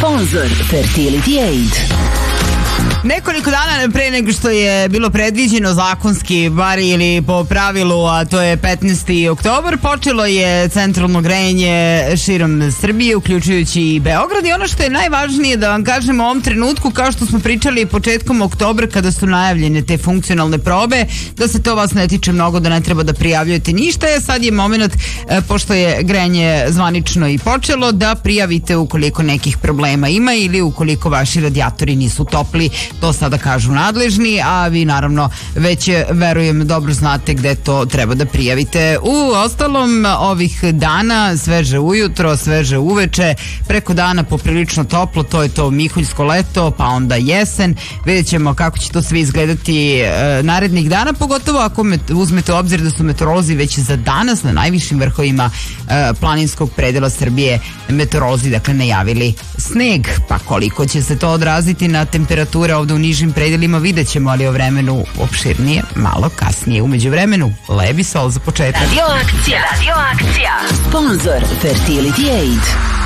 Sponzor Fertility Aid. Nekoliko dana pre nego što je bilo predviđeno zakonski, bar ili po pravilu, a to je 15. oktobar, počelo je centralno grejanje širom Srbije, uključujući i Beograd. I ono što je najvažnije da vam kažem u ovom trenutku, kao što smo pričali početkom oktobra kada su najavljene te funkcionalne probe, da se to vas ne tiče mnogo, da ne treba da prijavljujete ništa. Sad je moment, pošto je grejanje zvanično i počelo, da prijavite ukoliko nekih problema ima ili ukoliko vaši radijatori nisu topli. To sada kažu nadležni, a vi naravno već, verujem, dobro znate gde to treba da prijavite. U ostalom, ovih dana, sveže ujutro, sveže uveče, preko dana poprilično toplo, to je to mihuljsko leto, pa onda jesen. Vidjet ćemo kako će to sve izgledati narednih dana, pogotovo ako uzmete u obzir da su meteorolozi već za danas na najvišim vrhovima planinskog predela Srbije meteorolozi, dakle, najavili sneg. Pa koliko će se to odraziti na temperature ovde u nižim predelima, vidjet ćemo, ali o vremenu opširnije malo kasnije. Umeđu vremenu, Levi Sol za početak. Radio akcija. Sponzor Fertility Aid.